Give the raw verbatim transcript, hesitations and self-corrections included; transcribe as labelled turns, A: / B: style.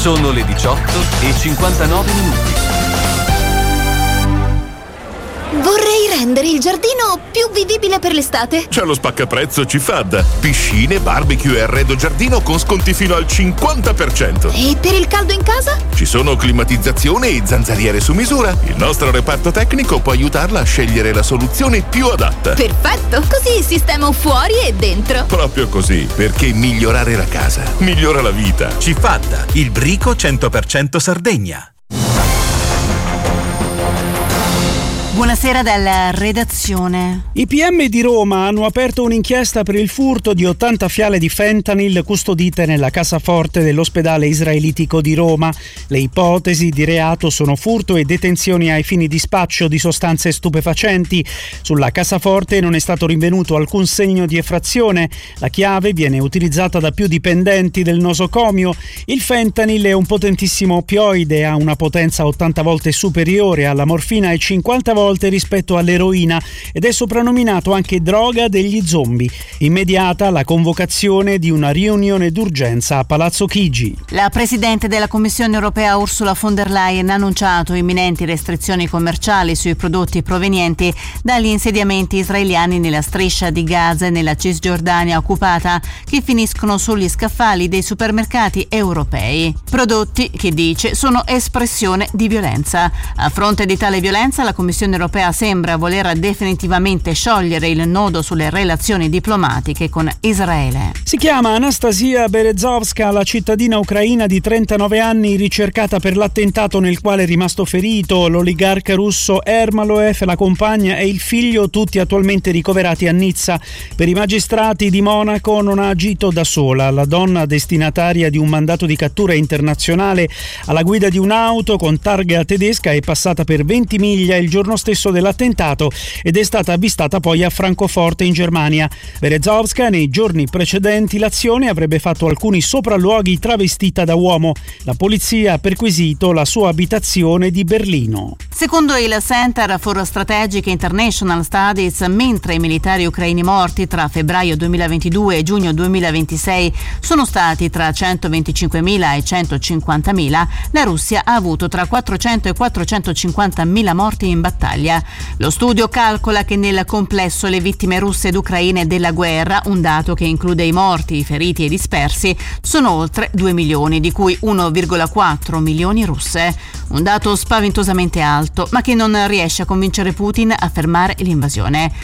A: Sono le diciotto e cinquantanove minuti.
B: Vorrei rendere il giardino più vivibile per l'estate.
C: C'è lo spaccaprezzo Cifad. Piscine, barbecue e arredo giardino con sconti fino al cinquanta per cento.
B: E per il caldo in casa?
C: Ci sono climatizzazione e zanzariere su misura. Il nostro reparto tecnico può aiutarla a scegliere la soluzione più adatta.
B: Perfetto, così sistemo fuori e dentro.
C: Proprio così, perché migliorare la casa migliora la vita.
D: Cifad, il brico cento per cento Sardegna.
E: Buonasera dalla redazione.
F: I P M di Roma hanno aperto un'inchiesta per il furto di ottanta fiale di fentanyl custodite nella cassaforte dell'ospedale israelitico di Roma. Le ipotesi di reato sono furto e detenzioni ai fini di spaccio di sostanze stupefacenti. Sulla cassaforte non è stato rinvenuto alcun segno di effrazione. La chiave viene utilizzata da più dipendenti del nosocomio. Il fentanyl è un potentissimo opioide, ha una potenza ottanta volte superiore alla morfina e cinquanta volte rispetto all'eroina ed è soprannominato anche droga degli zombie. Immediata la convocazione di una riunione d'urgenza a Palazzo Chigi.
E: La Presidente della Commissione europea Ursula von der Leyen ha annunciato imminenti restrizioni commerciali sui prodotti provenienti dagli insediamenti israeliani nella striscia di Gaza e nella Cisgiordania occupata, che finiscono sugli scaffali dei supermercati europei. Prodotti che, dice, sono espressione di violenza. A fronte di tale violenza, la Commissione europea sembra voler definitivamente sciogliere il nodo sulle relazioni diplomatiche con Israele.
F: Si chiama Anastasia Berezovska, la cittadina ucraina di trentanove anni ricercata per l'attentato nel quale è rimasto ferito l'oligarca russo Ermoloev, la compagna e il figlio, tutti attualmente ricoverati a Nizza. Per i magistrati di Monaco non ha agito da sola. La donna, destinataria di un mandato di cattura internazionale alla guida di un'auto con targa tedesca, è passata per venti miglia il giorno stesso dell'attentato ed è stata avvistata poi a Francoforte in Germania. Berezovska, nei giorni precedenti l'azione, avrebbe fatto alcuni sopralluoghi travestita da uomo. La polizia ha perquisito la sua abitazione di Berlino.
E: Secondo il Center for Strategic International Studies, mentre i militari ucraini morti tra febbraio duemilaventidue e giugno duemilaventisei sono stati tra centoventicinquemila e centocinquantamila, la Russia ha avuto tra quattrocento e quattrocentocinquantamila morti in battaglia. Lo studio calcola che nel complesso le vittime russe ed ucraine della guerra, un dato che include i morti, i feriti e i dispersi, sono oltre due milioni, di cui uno virgola quattro milioni russe. Un dato spaventosamente alto, ma che non riesce a convincere Putin a fermare l'invasione.